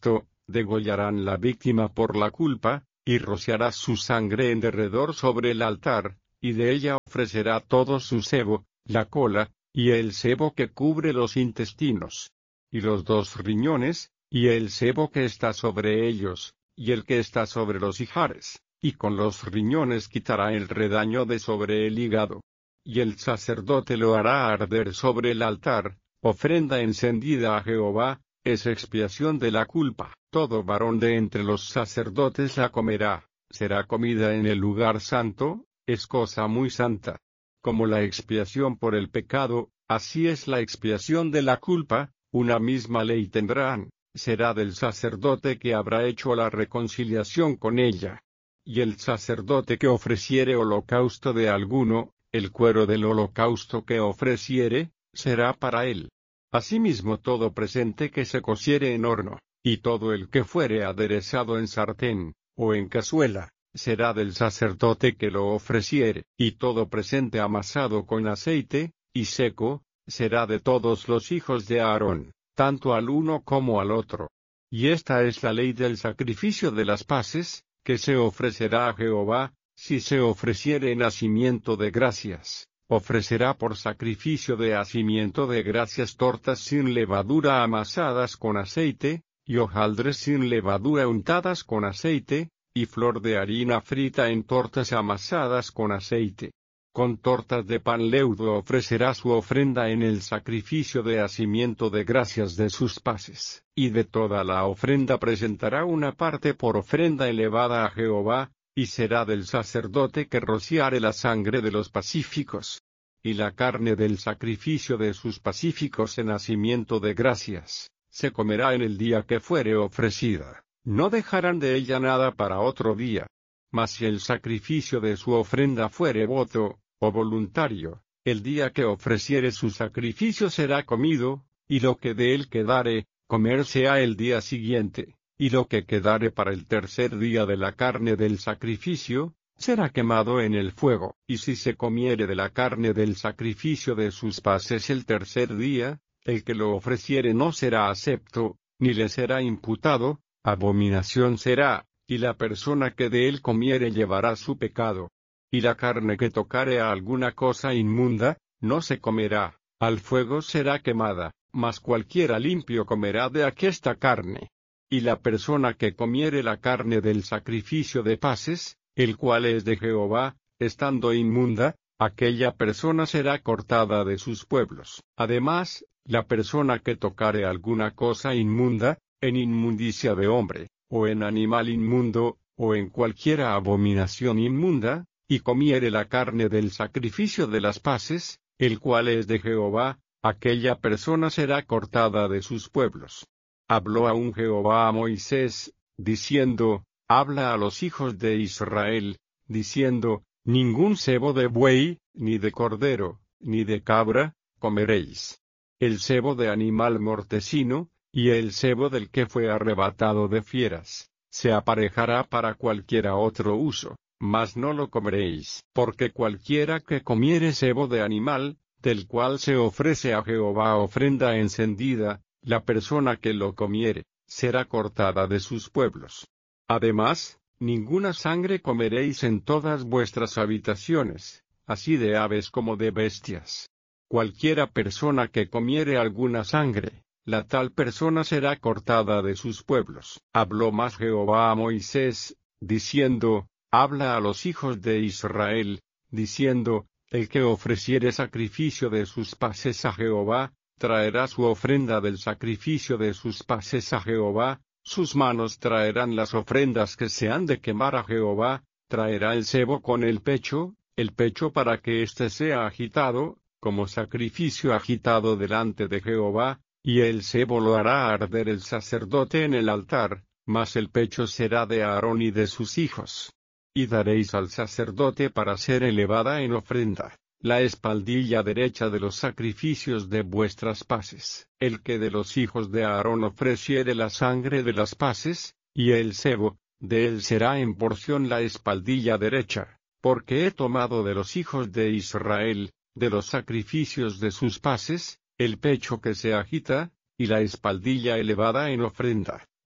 degollarán la víctima por la culpa, y rociará su sangre en derredor sobre el altar, y de ella ofrecerá todo su sebo, la cola, y el sebo que cubre los intestinos, y los dos riñones, y el sebo que está sobre ellos, y el que está sobre los ijares, y con los riñones quitará el redaño de sobre el hígado. Y el sacerdote lo hará arder sobre el altar, ofrenda encendida a Jehová, es expiación de la culpa. Todo varón de entre los sacerdotes la comerá, será comida en el lugar santo, es cosa muy santa. Como la expiación por el pecado, así es la expiación de la culpa, una misma ley tendrán, será del sacerdote que habrá hecho la reconciliación con ella. Y el sacerdote que ofreciere holocausto de alguno, el cuero del holocausto que ofreciere, será para él. Asimismo todo presente que se cociere en horno, y todo el que fuere aderezado en sartén, o en cazuela, será del sacerdote que lo ofreciere, y todo presente amasado con aceite, y seco, será de todos los hijos de Aarón, tanto al uno como al otro. Y esta es la ley del sacrificio de las paces, que se ofrecerá a Jehová, si se ofreciere en hacimiento de gracias. Ofrecerá por sacrificio de hacimiento de gracias tortas sin levadura amasadas con aceite, y hojaldres sin levadura untadas con aceite, y flor de harina frita en tortas amasadas con aceite. Con tortas de pan leudo ofrecerá su ofrenda en el sacrificio de hacimiento de gracias de sus paces. Y de toda la ofrenda presentará una parte por ofrenda elevada a Jehová, y será del sacerdote que rociare la sangre de los pacíficos. Y la carne del sacrificio de sus pacíficos en hacimiento de gracias, se comerá en el día que fuere ofrecida, no dejarán de ella nada para otro día. Mas si el sacrificio de su ofrenda fuere voto, o voluntario, el día que ofreciere su sacrificio será comido, y lo que de él quedare, comerse ha el día siguiente, y lo que quedare para el tercer día de la carne del sacrificio, será quemado en el fuego. Y si se comiere de la carne del sacrificio de sus paces el tercer día, el que lo ofreciere no será acepto, ni le será imputado, abominación será, y la persona que de él comiere llevará su pecado. Y la carne que tocare a alguna cosa inmunda, no se comerá, al fuego será quemada, mas cualquiera limpio comerá de aquesta carne. Y la persona que comiere la carne del sacrificio de paces, el cual es de Jehová, estando inmunda, aquella persona será cortada de sus pueblos. Además, la persona que tocare alguna cosa inmunda, en inmundicia de hombre, o en animal inmundo, o en cualquiera abominación inmunda, y comiere la carne del sacrificio de las paces, el cual es de Jehová, aquella persona será cortada de sus pueblos. Habló aún Jehová a Moisés, diciendo, habla a los hijos de Israel, diciendo, ningún sebo de buey, ni de cordero, ni de cabra, comeréis. El sebo de animal mortecino, y el sebo del que fue arrebatado de fieras, se aparejará para cualquiera otro uso, mas no lo comeréis. Porque cualquiera que comiere sebo de animal, del cual se ofrece a Jehová ofrenda encendida, la persona que lo comiere, será cortada de sus pueblos. Además, ninguna sangre comeréis en todas vuestras habitaciones, así de aves como de bestias. Cualquiera persona que comiere alguna sangre, la tal persona será cortada de sus pueblos. Habló más Jehová a Moisés, diciendo, habla a los hijos de Israel, diciendo, el que ofreciere sacrificio de sus paces a Jehová, traerá su ofrenda del sacrificio de sus paces a Jehová, sus manos traerán las ofrendas que se han de quemar a Jehová, traerá el sebo con el pecho, el pecho para que éste sea agitado, como sacrificio agitado delante de Jehová, y el sebo lo hará arder el sacerdote en el altar, mas el pecho será de Aarón y de sus hijos. Y daréis al sacerdote para ser elevada en ofrenda la espaldilla derecha de los sacrificios de vuestras paces. El que de los hijos de Aarón ofreciere la sangre de las paces, y el sebo, de él será en porción la espaldilla derecha, porque he tomado de los hijos de Israel, de los sacrificios de sus paces, el pecho que se agita, y la espaldilla elevada en ofrenda.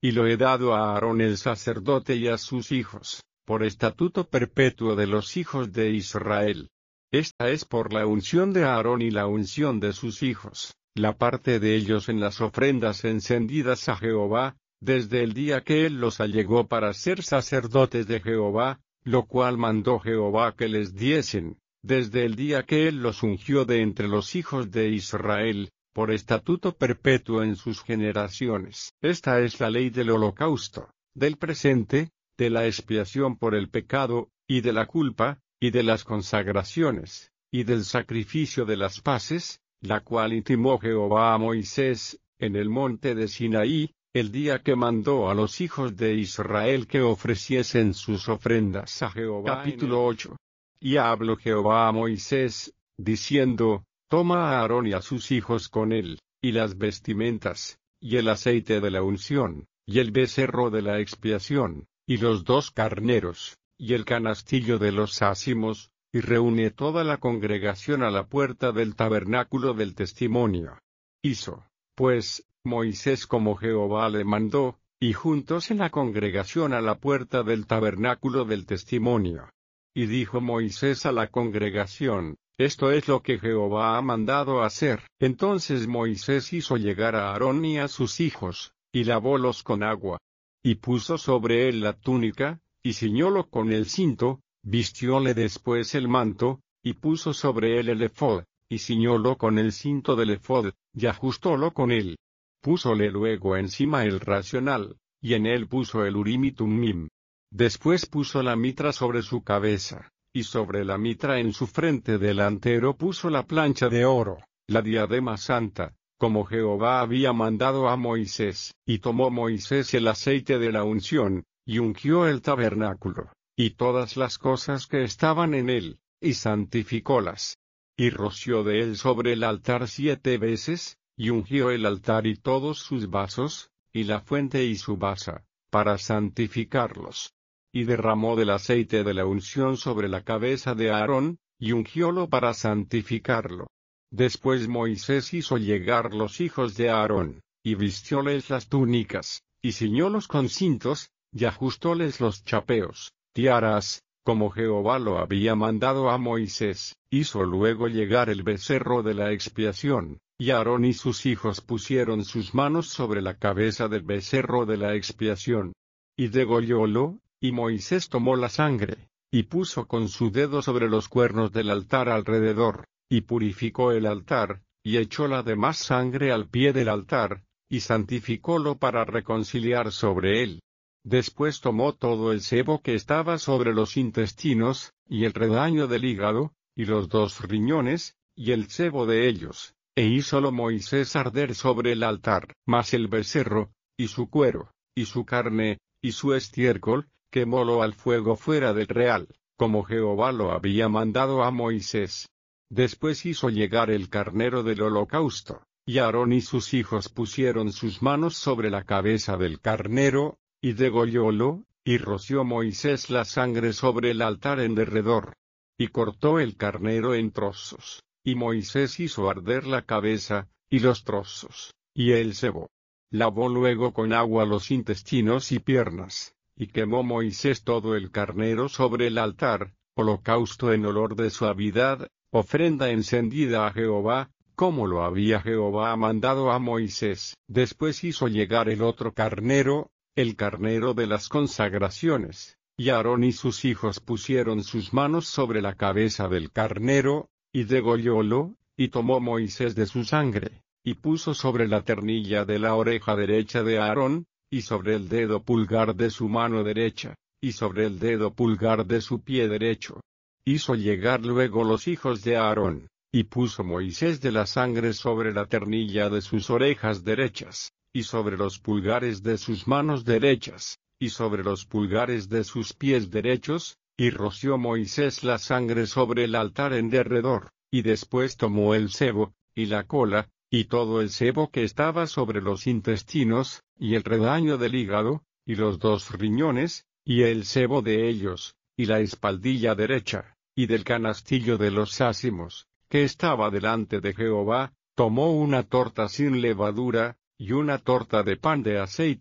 y lo he dado a Aarón el sacerdote y a sus hijos, por estatuto perpetuo de los hijos de Israel. Esta es por la unción de Aarón y la unción de sus hijos, la parte de ellos en las ofrendas encendidas a Jehová, desde el día que él los allegó para ser sacerdotes de Jehová, lo cual mandó Jehová que les diesen, desde el día que él los ungió de entre los hijos de Israel, por estatuto perpetuo en sus generaciones. Esta es la ley del holocausto, del presente, de la expiación por el pecado, y de la culpa, y de las consagraciones, y del sacrificio de las paces, la cual intimó Jehová a Moisés, en el monte de Sinaí, el día que mandó a los hijos de Israel que ofreciesen sus ofrendas a Jehová. Capítulo ocho. Y habló Jehová a Moisés, diciendo, Toma a Aarón y a sus hijos con él, y las vestimentas, y el aceite de la unción, y el becerro de la expiación, y los dos carneros, y el canastillo de los ázimos, y reúne toda la congregación a la puerta del tabernáculo del testimonio. Hizo, pues, Moisés como Jehová le mandó, y juntóse la congregación a la puerta del tabernáculo del testimonio. Y dijo Moisés a la congregación, Esto es lo que Jehová ha mandado hacer. Entonces Moisés hizo llegar a Aarón y a sus hijos, y lavólos con agua. Y puso sobre él la túnica, y ciñólo con el cinto, vistióle después el manto, y puso sobre él el ephod, y ciñólo con el cinto del ephod, y ajustólo con él. Púsole luego encima el racional, y en él puso el urim y tumim. Después puso la mitra sobre su cabeza, y sobre la mitra en su frente delantero puso la plancha de oro, la diadema santa, como Jehová había mandado a Moisés. Y tomó Moisés el aceite de la unción, y ungió el tabernáculo, y todas las cosas que estaban en él, y santificólas. Y roció de él sobre el altar siete veces, y ungió el altar y todos sus vasos, y la fuente y su basa, para santificarlos. Y derramó del aceite de la unción sobre la cabeza de Aarón, y ungiólo para santificarlo. Después Moisés hizo llegar los hijos de Aarón, y vistióles las túnicas, y ciñólos con cintos, y ajustóles los chapeos, tiaras, como Jehová lo había mandado a Moisés. Hizo luego llegar el becerro de la expiación, y Aarón y sus hijos pusieron sus manos sobre la cabeza del becerro de la expiación. Y degollólo, y Moisés tomó la sangre, y puso con su dedo sobre los cuernos del altar alrededor, y purificó el altar, y echó la demás sangre al pie del altar, y santificólo para reconciliar sobre él. Después tomó todo el sebo que estaba sobre los intestinos, y el redaño del hígado, y los dos riñones, y el sebo de ellos, e hízolo Moisés arder sobre el altar. Mas el becerro, y su cuero, y su carne, y su estiércol, quemólo al fuego fuera del real, como Jehová lo había mandado a Moisés. Después hizo llegar el carnero del holocausto, y Aarón y sus hijos pusieron sus manos sobre la cabeza del carnero, y degollólo, y roció Moisés la sangre sobre el altar en derredor. Y cortó el carnero en trozos, y Moisés hizo arder la cabeza, y los trozos, y el sebo. Lavó luego con agua los intestinos y piernas, y quemó Moisés todo el carnero sobre el altar, holocausto en olor de suavidad, ofrenda encendida a Jehová, como lo había Jehová mandado a Moisés. Después hizo llegar el otro carnero, el carnero de las consagraciones, y Aarón y sus hijos pusieron sus manos sobre la cabeza del carnero, y degollólo, y tomó Moisés de su sangre, y puso sobre la ternilla de la oreja derecha de Aarón, y sobre el dedo pulgar de su mano derecha, y sobre el dedo pulgar de su pie derecho. Hizo llegar luego los hijos de Aarón, y puso Moisés de la sangre sobre la ternilla de sus orejas derechas, y sobre los pulgares de sus manos derechas, y sobre los pulgares de sus pies derechos, y roció Moisés la sangre sobre el altar en derredor, y después tomó el sebo, y la cola, y todo el sebo que estaba sobre los intestinos, y el redaño del hígado, y los dos riñones, y el sebo de ellos, y la espaldilla derecha, y del canastillo de los ázimos, que estaba delante de Jehová, tomó una torta sin levadura, y una torta de pan de aceite,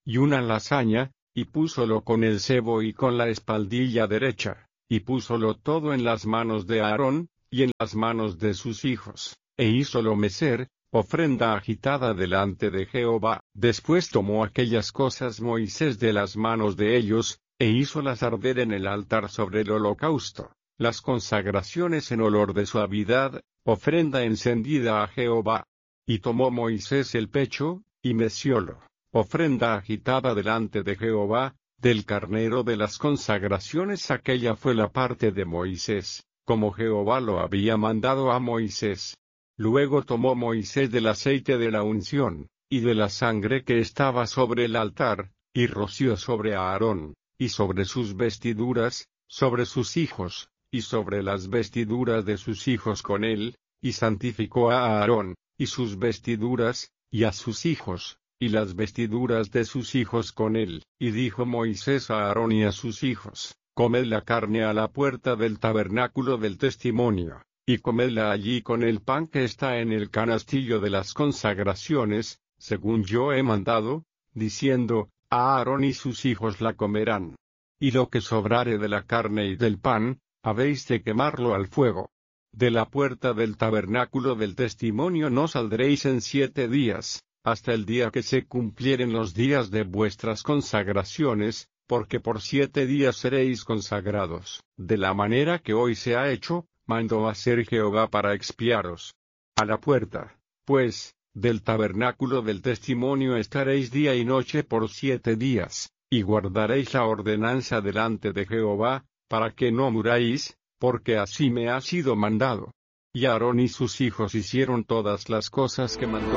y una lasaña, y púsolo con el cebo y con la espaldilla derecha, y púsolo todo en las manos de Aarón, y en las manos de sus hijos, e hízolo mecer, ofrenda agitada delante de Jehová. Después tomó aquellas cosas Moisés de las manos de ellos, e hízolas arder en el altar sobre el holocausto, las consagraciones en olor de suavidad, ofrenda encendida a Jehová. Y tomó Moisés el pecho, y meciólo, ofrenda agitada delante de Jehová, del carnero de las consagraciones. Aquella fue la parte de Moisés, como Jehová lo había mandado a Moisés. Luego tomó Moisés del aceite de la unción, y de la sangre que estaba sobre el altar, y roció sobre Aarón, y sobre sus vestiduras, sobre sus hijos, y sobre las vestiduras de sus hijos con él, y santificó a Aarón, y sus vestiduras, y a sus hijos, y las vestiduras de sus hijos con él. Y dijo Moisés a Aarón y a sus hijos: Comed la carne a la puerta del tabernáculo del testimonio, y comedla allí con el pan que está en el canastillo de las consagraciones, según yo he mandado, diciendo: a Aarón y sus hijos la comerán. Y lo que sobrare de la carne y del pan, habéis de quemarlo al fuego. De la puerta del tabernáculo del testimonio no saldréis en siete días, hasta el día que se cumplieren los días de vuestras consagraciones, porque por siete días seréis consagrados. De la manera que hoy se ha hecho, mandó hacer Jehová para expiaros. A la puerta, pues, del tabernáculo del testimonio estaréis día y noche por siete días, y guardaréis la ordenanza delante de Jehová, para que no muráis, porque así me ha sido mandado. Y Aarón y sus hijos hicieron todas las cosas que mandó.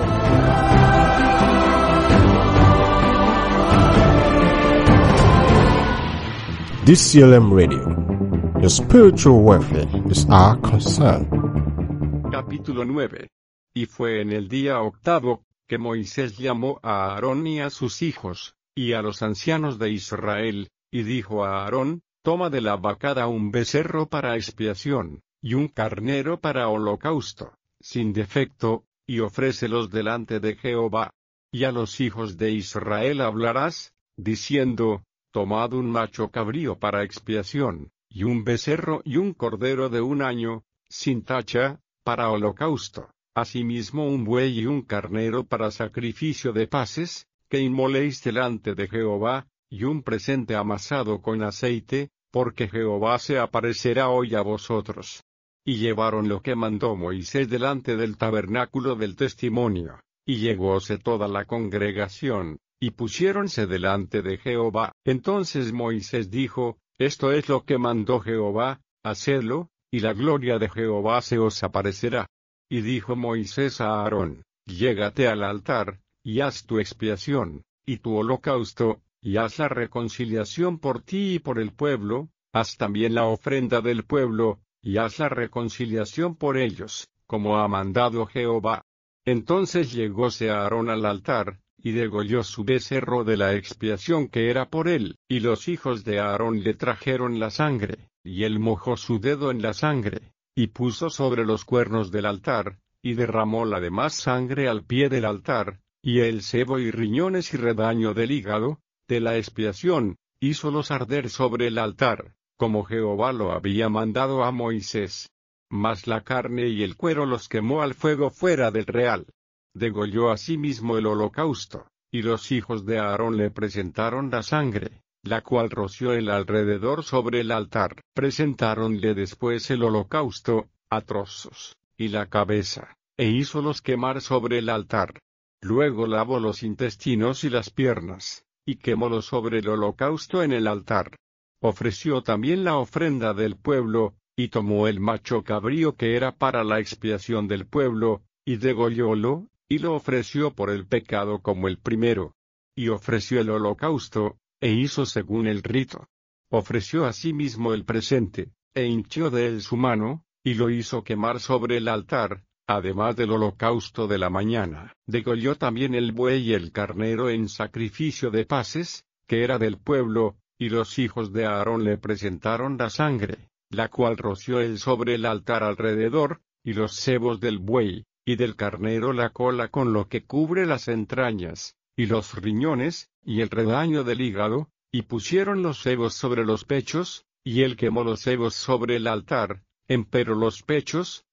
D C L M Radio. Your spiritual welfare is our concern. Capítulo nueve. Y fue en el día octavo, que Moisés llamó a Aarón y a sus hijos, y a los ancianos de Israel, y dijo a Aarón: Toma de la vacada un becerro para expiación, y un carnero para holocausto, sin defecto, y ofrécelos delante de Jehová. Y a los hijos de Israel hablarás, diciendo: Tomad un macho cabrío para expiación, y un becerro y un cordero de un año, sin tacha, para holocausto, asimismo un buey y un carnero para sacrificio de paces, que inmoléis delante de Jehová, y un presente amasado con aceite, porque Jehová se aparecerá hoy a vosotros. Y llevaron lo que mandó Moisés delante del tabernáculo del testimonio, y llegóse toda la congregación, y pusiéronse delante de Jehová. Entonces Moisés dijo: Esto es lo que mandó Jehová, hacedlo, y la gloria de Jehová se os aparecerá. Y dijo Moisés a Aarón: Llégate al altar, y haz tu expiación, y tu holocausto, y haz la reconciliación por ti y por el pueblo, haz también la ofrenda del pueblo, y haz la reconciliación por ellos, como ha mandado Jehová. Entonces llegóse Aarón al altar, y degolló su becerro de la expiación que era por él, y los hijos de Aarón le trajeron la sangre, y él mojó su dedo en la sangre, y puso sobre los cuernos del altar, y derramó la demás sangre al pie del altar, y el sebo y riñones y redaño del hígado, de la expiación, hízolos arder sobre el altar, como Jehová lo había mandado a Moisés. Mas la carne y el cuero los quemó al fuego fuera del real. Degolló asimismo el holocausto, y los hijos de Aarón le presentaron la sangre, la cual roció el alrededor sobre el altar. Presentáronle después el holocausto, a trozos, y la cabeza, e hízolos quemar sobre el altar. Luego lavó los intestinos y las piernas, y quemólos sobre el holocausto en el altar. Ofreció también la ofrenda del pueblo, y tomó el macho cabrío que era para la expiación del pueblo, y degollólo, y lo ofreció por el pecado como el primero. Y ofreció el holocausto, e hizo según el rito. Ofreció asimismo el presente, e hinchió de él su mano, y lo hizo quemar sobre el altar, además del holocausto de la mañana. Degolló también el buey y el carnero en sacrificio de paces, que era del pueblo, y los hijos de Aarón le presentaron la sangre, la cual roció él sobre el altar alrededor, y los sebos del buey, y del carnero la cola con lo que cubre las entrañas, y los riñones, y el redaño del hígado, y pusieron los sebos sobre los pechos, y él quemó los sebos sobre el altar, empero los pechos,